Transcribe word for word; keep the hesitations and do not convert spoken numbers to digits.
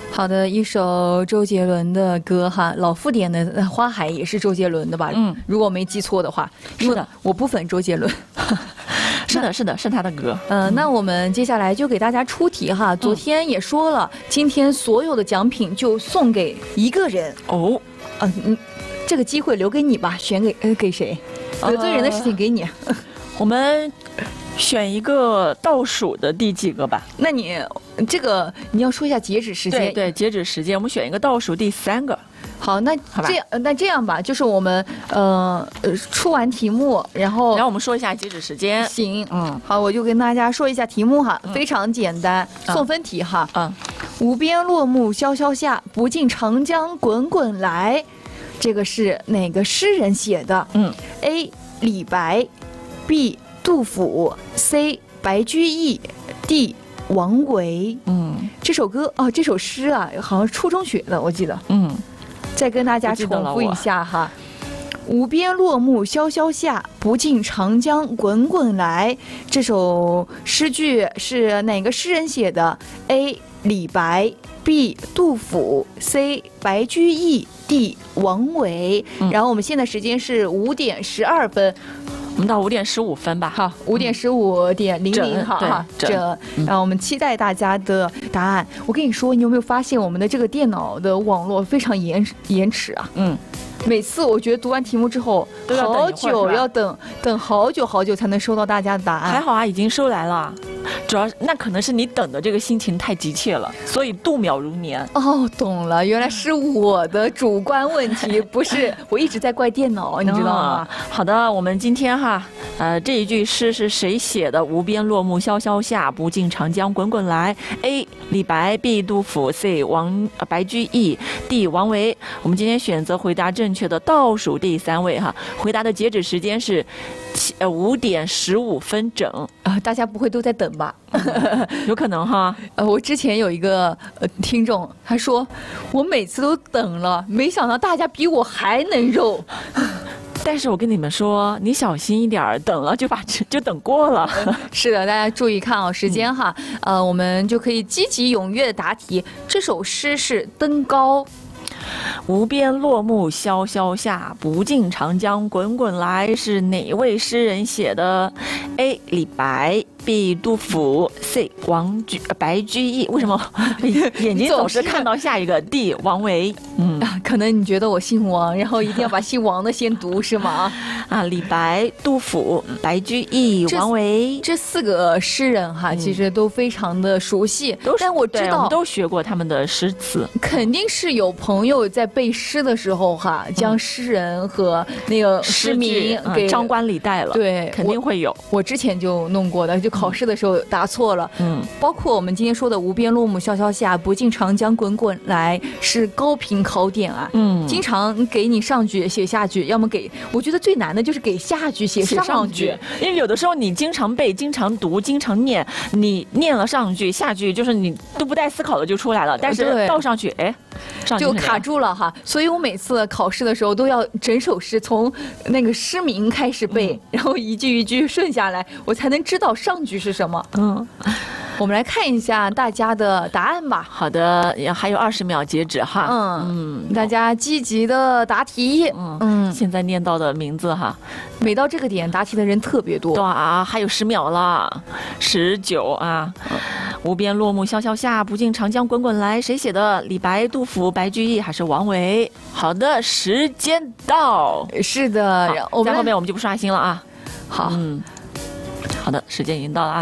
好的，一首周杰伦的歌哈，老傅点的《花海》也是周杰伦的吧？ 嗯， 如果我没记错的话， 是的， 我不粉周杰伦。 是的，是的，是他的歌。 嗯、呃，那我们接下来就给大家出题哈。昨天也说了，嗯、今天所有的奖品就送给一个人哦。 嗯嗯，这个机会留给你吧，选给呃给谁？得罪人的事情给你。 呃、我们选一个倒数的第几个吧？ 那你这个你要说一下截止时间。 对对，截止时间，我们选一个倒数第三个。 好，那这样那这样吧，就是我们呃呃出完题目，然后然后我们说一下截止时间。 行，嗯，好，我就跟大家说一下题目哈，嗯、非常简单， 嗯、 送分题哈。 嗯， 无边落木萧萧下，不尽长江滚滚来。这个是哪个诗人写的？ 嗯 ，A. 李白 ，B. 杜甫 ，C. 白居易 ，D. 王维。 嗯， 这首歌哦，这首诗啊，好像初中学的，我记得。 嗯。 再跟大家重复一下哈，无边落木萧萧下，不尽长江滚滚来。这首诗句是哪个诗人写的 ？A. 李白 B. 杜甫 C. 白居易 D. 王维。嗯、然后我们现在时间是五点十二分。 我们到五点十五分吧。 好，五点十五点零零，好哈， 整。 然后我们期待大家的答案。我跟你说，你有没有发现我们的这个电脑的网络非常延延迟啊？ 嗯。 每次我觉得读完题目之后，好久要等等好久好久才能收到大家的答案。 还好啊，已经收来了。主要那可能是你等的这个心情太急切了，所以度秒如年。 哦，懂了，原来是我的主观问题，不是我一直在怪电脑，你知道吗？ 嗯、好的，我们今天哈，呃，这一句诗是谁写的？无边落木萧萧下，不尽长江滚滚来。A. 李白 B. 杜甫 C. 王、呃、白居易 D. 王维。我们今天选择回答正确的倒数第三位哈，回答的截止时间是七呃五点十五分整啊、呃，大家不会都在等吧？ 有可能哈。 呃，我之前有一个呃听众，他说我每次都等了，没想到大家比我还能肉。 但是我跟你们说，你小心一点，等了就把就等过了。 是的，大家注意看哦，时间哈，嗯、呃，我们就可以积极踊跃的答题。这首诗是《登高》。 无边落木萧萧下，不尽长江滚滚来，是哪位诗人写的 ？A. 李白 B. 杜甫 C. 王居白居易。为什么眼睛总是看到下一个 D. 王维？ 嗯，可能你觉得我姓王，然后一定要把姓王的先读是吗？ 啊，李白、杜甫、白居易、王维这四个诗人哈，其实都非常的熟悉，嗯、但我知道我们都学过他们的诗词， 肯定是有朋友在背诗的时候哈，将诗人和那个诗名给张冠李戴了， 对， 肯定会有。 我, 我之前就弄过的，就考试的时候答错了，嗯，包括我们今天说的“无边落木萧萧下，不尽长江滚滚来”是高频考点啊，嗯，经常给你上句写下句，要么给，我觉得最难的就是给下句写上句，上句因为有的时候你经常背、经常读、经常念，你念了上句，下句就是你都不带思考的就出来了，但是倒上去，哎。 就卡住了哈，所以我每次考试的时候都要整首诗从那个诗名开始背，嗯、然后一句一句顺下来，我才能知道上句是什么。嗯，我们来看一下大家的答案吧。 好的，还有二十秒截止哈。 嗯嗯，大家积极的答题。 嗯嗯，现在念到的名字哈， 每到这个点答题的人特别多。 对啊，还有十秒了，十九啊。嗯无边落木萧萧下，不尽长江滚滚来。谁写的？李白、杜甫、白居易还是王维？好的，时间到。 是的， 在后面我们就不刷新了啊。 好， 嗯，好的，时间已经到了啊。